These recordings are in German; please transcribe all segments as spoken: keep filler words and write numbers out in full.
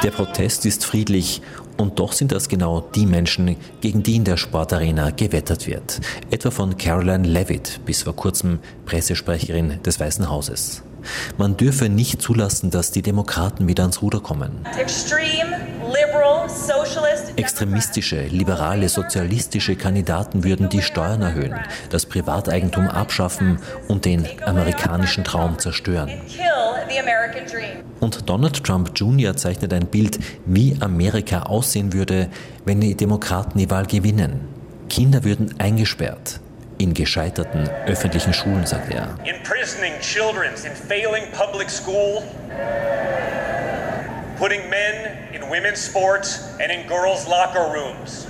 Der Protest ist friedlich und doch sind das genau die Menschen, gegen die in der Sportarena gewettert wird. Etwa von Caroline Leavitt, bis vor kurzem Pressesprecherin des Weißen Hauses. Man dürfe nicht zulassen, dass die Demokraten wieder ans Ruder kommen. Extremistische, liberale, sozialistische Kandidaten würden die Steuern erhöhen, das Privateigentum abschaffen und den amerikanischen Traum zerstören. Und Donald Trump Junior zeichnet ein Bild, wie Amerika aussehen würde, wenn die Demokraten die Wahl gewinnen. Kinder würden eingesperrt. In gescheiterten öffentlichen Schulen, sagt er. Imprisoning children in failing public school, putting men in women's sports and in girls' locker rooms,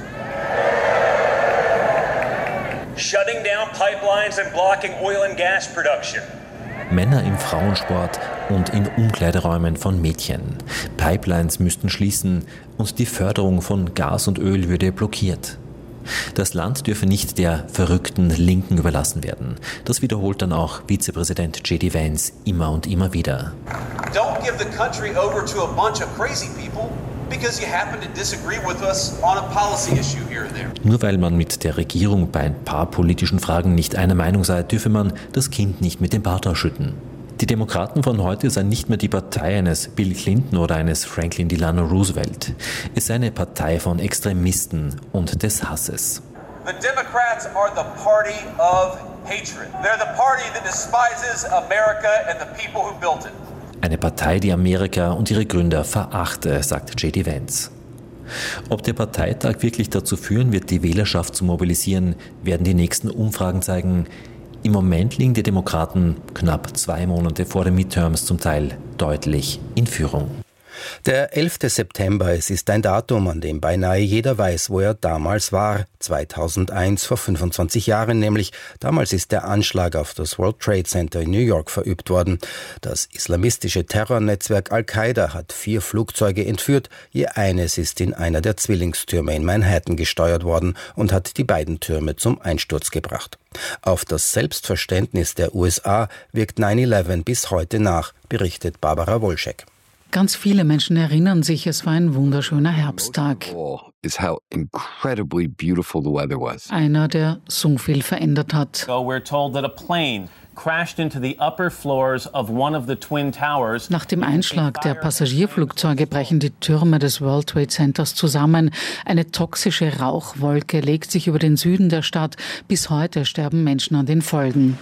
shutting down pipelines and blocking oil and gas production. Männer im Frauensport und in Umkleideräumen von Mädchen. Pipelines müssten schließen und die Förderung von Gas und Öl würde blockiert. Das Land dürfe nicht der verrückten Linken überlassen werden. Das wiederholt dann auch Vizepräsident J D Vance immer und immer wieder. Don't give the country over to a bunch of crazy people because you happen to disagree with us on a policy issue here and there. Nur weil man mit der Regierung bei ein paar politischen Fragen nicht einer Meinung sei, dürfe man das Kind nicht mit dem Bad ausschütten. Die Demokraten von heute seien nicht mehr die Partei eines Bill Clinton oder eines Franklin Delano Roosevelt. Es sei eine Partei von Extremisten und des Hasses. The Democrats are the party of hatred. They're the party that despises America and the people who built it. Eine Partei, die Amerika und ihre Gründer verachte, sagt J D Vance. Ob der Parteitag wirklich dazu führen wird, die Wählerschaft zu mobilisieren, werden die nächsten Umfragen zeigen. Im Moment liegen die Demokraten knapp zwei Monate vor den Midterms zum Teil deutlich in Führung. Der elfte September, es ist ein Datum, an dem beinahe jeder weiß, wo er damals war. zweitausendeins, vor fünfundzwanzig Jahren nämlich. Damals ist der Anschlag auf das World Trade Center in New York verübt worden. Das islamistische Terrornetzwerk Al-Qaida hat vier Flugzeuge entführt. Je eines ist in einer der Zwillingstürme in Manhattan gesteuert worden und hat die beiden Türme zum Einsturz gebracht. Auf das Selbstverständnis der U S A wirkt neun elf bis heute nach, berichtet Barbara Wolschek. Ganz viele Menschen erinnern sich, es war ein wunderschöner Herbsttag. Einer, der so viel verändert hat. Nach dem Einschlag der Passagierflugzeuge brechen die Türme des World Trade Centers zusammen. Eine toxische Rauchwolke legt sich über den Süden der Stadt. Bis heute sterben Menschen an den Folgen.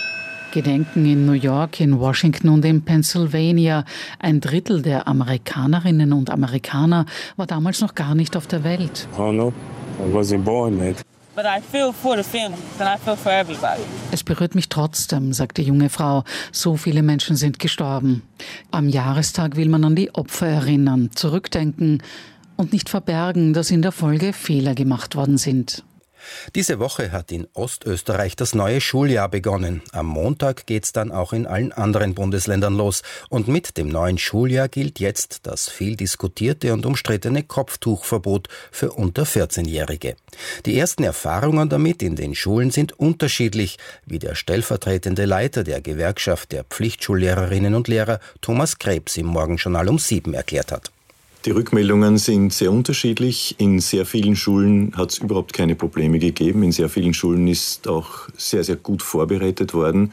Gedenken in New York, in Washington und in Pennsylvania. Ein Drittel der Amerikanerinnen und Amerikaner war damals noch gar nicht auf der Welt. Oh no, I wasn't born then. But I feel for the families and I feel for everybody. Es berührt mich trotzdem, sagt die junge Frau. So viele Menschen sind gestorben. Am Jahrestag will man an die Opfer erinnern, zurückdenken und nicht verbergen, dass in der Folge Fehler gemacht worden sind. Diese Woche hat in Ostösterreich das neue Schuljahr begonnen. Am Montag geht's dann auch in allen anderen Bundesländern los. Und mit dem neuen Schuljahr gilt jetzt das viel diskutierte und umstrittene Kopftuchverbot für unter vierzehnjährige. Die ersten Erfahrungen damit in den Schulen sind unterschiedlich, wie der stellvertretende Leiter der Gewerkschaft der Pflichtschullehrerinnen und Lehrer Thomas Krebs im Morgenjournal um sieben erklärt hat. Die Rückmeldungen sind sehr unterschiedlich. In sehr vielen Schulen hat es überhaupt keine Probleme gegeben. In sehr vielen Schulen ist auch sehr, sehr gut vorbereitet worden.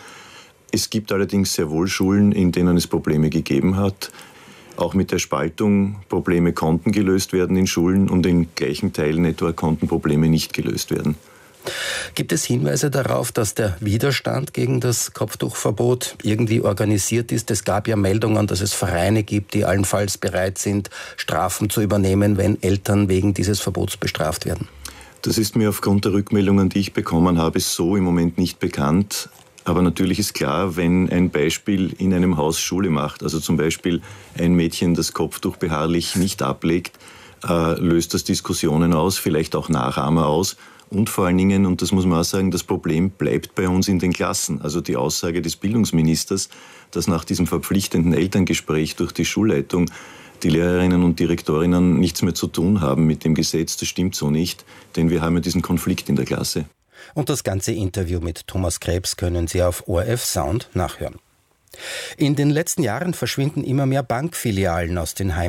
Es gibt allerdings sehr wohl Schulen, in denen es Probleme gegeben hat. Auch mit der Spaltung Probleme konnten gelöst werden in Schulen und in gleichen Teilen etwa konnten Probleme nicht gelöst werden. Gibt es Hinweise darauf, dass der Widerstand gegen das Kopftuchverbot irgendwie organisiert ist? Es gab ja Meldungen, dass es Vereine gibt, die allenfalls bereit sind, Strafen zu übernehmen, wenn Eltern wegen dieses Verbots bestraft werden. Das ist mir aufgrund der Rückmeldungen, die ich bekommen habe, so im Moment nicht bekannt. Aber natürlich ist klar, wenn ein Beispiel in einem Haus Schule macht, also zum Beispiel ein Mädchen das Kopftuch beharrlich nicht ablegt, äh, löst das Diskussionen aus, vielleicht auch Nachahmer aus. Und vor allen Dingen, und das muss man auch sagen, das Problem bleibt bei uns in den Klassen. Also die Aussage des Bildungsministers, dass nach diesem verpflichtenden Elterngespräch durch die Schulleitung die Lehrerinnen und Direktorinnen nichts mehr zu tun haben mit dem Gesetz, das stimmt so nicht, denn wir haben ja diesen Konflikt in der Klasse. Und das ganze Interview mit Thomas Krebs können Sie auf O R F Sound nachhören. In den letzten Jahren verschwinden immer mehr Bankfilialen aus den Heimen